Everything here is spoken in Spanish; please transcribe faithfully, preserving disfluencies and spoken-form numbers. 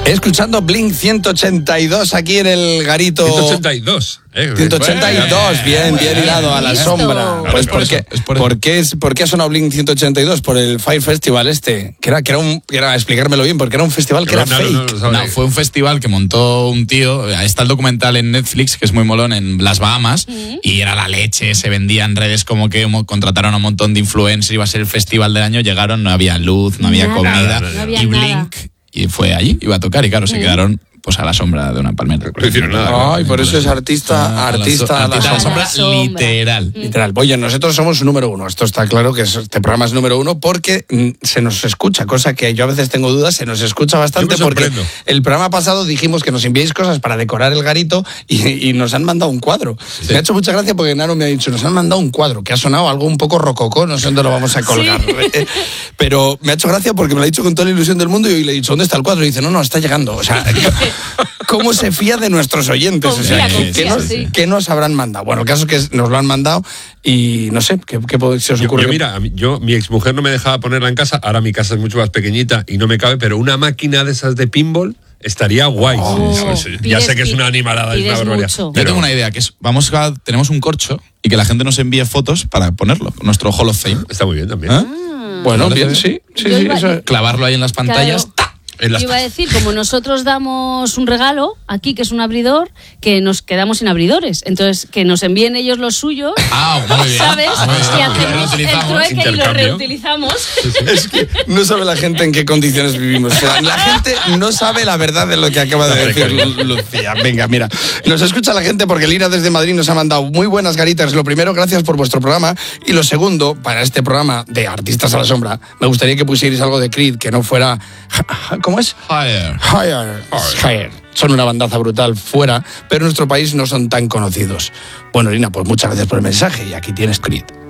Escuchando Blink ciento ochenta y dos aquí en el garito. ciento ochenta y dos. Eh, ciento ochenta y dos, bien, bien hilado a la sombra. Pues ¿por qué, ¿por qué, es, ¿por qué ha sonado Blink ciento ochenta y dos? Por el Fire Festival este, que era, que era un, que era, explicármelo bien, porque era un festival que era no, fake. No, no, no, no, fue un festival que montó un tío, está el documental en Netflix, que es muy molón, en las Bahamas, ¿Mm? y era la leche, se vendía en redes como que contrataron a un montón de influencers, iba a ser el festival del año, llegaron, no había luz, no había nada, comida, no, no había y Blink, nada. Y fue allí, iba a tocar, y claro, ¿Mm? se quedaron pues a la sombra de una palmera. No hicieron nada. Ay, por eso es artista, artista a la, artista a la sombra, la sombra, literal. Literal. Oye, nosotros somos número uno. Esto está claro que este programa es número uno porque se nos escucha, cosa que yo a veces tengo dudas, se nos escucha bastante porque el programa pasado dijimos que nos enviéis cosas para decorar el garito y, y nos han mandado un cuadro. Sí. Me ha hecho mucha gracia porque Naro me ha dicho, nos han mandado un cuadro que ha sonado algo un poco rococó, no sé dónde lo vamos a colgar. Sí. Pero me ha hecho gracia porque me lo ha dicho con toda la ilusión del mundo y le he dicho, ¿dónde está el cuadro? Y dice, no, no, está llegando. O sea, ¿cómo se fía de nuestros oyentes? Confía, o sea, confía, ¿qué, nos, sí. ¿qué nos habrán mandado? Bueno, el caso es que nos lo han mandado y no sé, ¿qué, qué se os ocurre? Yo, yo mira, yo, mi exmujer no me dejaba ponerla en casa, ahora mi casa es mucho más pequeñita y no me cabe, pero una máquina de esas de pinball estaría guay. Oh, sí, sí. Ya sé que es una animalada, es una barbaridad. Yo tengo una idea, que es, vamos a, tenemos un corcho y que la gente nos envíe fotos para ponerlo, nuestro Hall of Fame. Está muy bien también. ¿Ah? Bueno, bien, sí, sí, sí iba, eso. Clavarlo ahí en las pantallas. Claro. Yo iba a decir, como nosotros damos un regalo aquí, que es un abridor, que nos quedamos sin abridores. Entonces, que nos envíen ellos los suyos, ah, muy bien. ¿sabes? Ah, y hacemos el trueque y lo reutilizamos. Sí, sí. Es que no sabe la gente en qué condiciones vivimos. O sea, la gente no sabe la verdad de lo que acaba de decir Lucía. Venga, mira, nos escucha la gente porque Lina desde Madrid nos ha mandado muy buenas garitas. Lo primero, gracias por vuestro programa. Y lo segundo, para este programa de Artistas a la Sombra, me gustaría que pusierais algo de Creed, que no fuera... ¿Cómo es? Higher. Higher. Higher. Son una bandaza brutal fuera, pero en nuestro país no son tan conocidos. Bueno, Lina, pues muchas gracias por el mensaje y aquí tienes Creed.